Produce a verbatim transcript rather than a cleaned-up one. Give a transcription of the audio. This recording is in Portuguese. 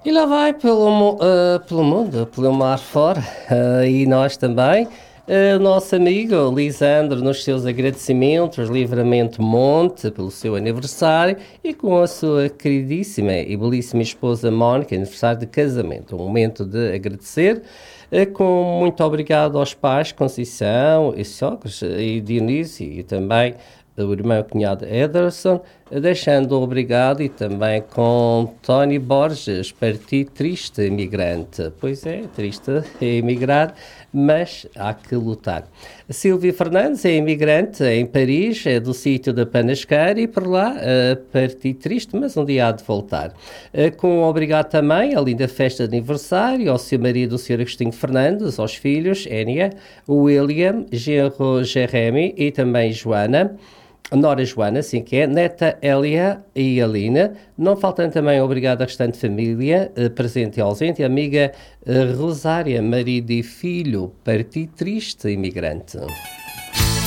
E lá vai pelo, mu- eh, pelo mundo, pelo mar fora, eh, e nós também. Eh, O nosso amigo Lisandro, nos seus agradecimentos, Livramento Monte, pelo seu aniversário, e com a sua queridíssima e belíssima esposa Mónica, aniversário de casamento. Um momento de agradecer. eh, Com muito obrigado aos pais, Conceição e Sócrates e Dionísio, e também o irmão e cunhado Ederson, deixando obrigado e também com Tony Borges, Partido Triste Imigrante. Pois é, triste é emigrar, mas há que lutar. Silvia Fernandes é imigrante em Paris, é do sítio da Panasqueira e por lá, uh, Partido Triste, mas um dia há de voltar. Uh, com obrigado também à linda festa de aniversário, ao seu marido, o senhor Agostinho Fernandes, aos filhos, Énia, William, genro Jeremy e também Joana, Nora Joana, assim que é, neta Elia e Alina, não faltando também obrigado à restante família, eh, presente e ausente, e a amiga eh, Rosária, marido e filho, partido triste imigrante.